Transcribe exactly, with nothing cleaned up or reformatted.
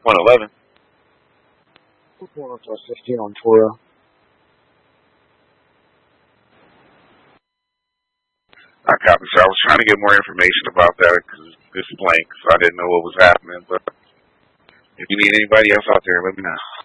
one eleven. one plus fifteen on Toro. I copy. So I was trying to get more information about that because it's blank, so I didn't know what was happening. But if you need anybody else out there, let me know.